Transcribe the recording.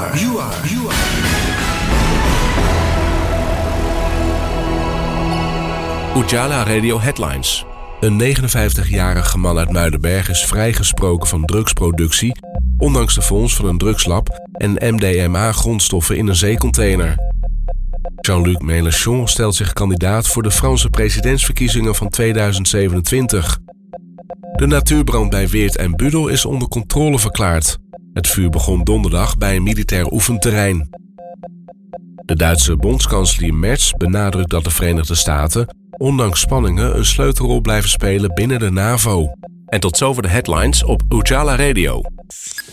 Ujala Radio Headlines. Een 59-jarige man uit Muidenberg is vrijgesproken van drugsproductie, ondanks de vondst van een drugslab en MDMA-grondstoffen in een zeecontainer. Jean-Luc Mélenchon stelt zich kandidaat voor de Franse presidentsverkiezingen van 2027. De natuurbrand bij Weert en Budel is onder controle verklaard. Het vuur begon donderdag bij een militair oefenterrein. De Duitse bondskanselier Merz benadrukt dat de Verenigde Staten ondanks spanningen een sleutelrol blijven spelen binnen de NAVO. En tot zover de headlines op Ujala Radio.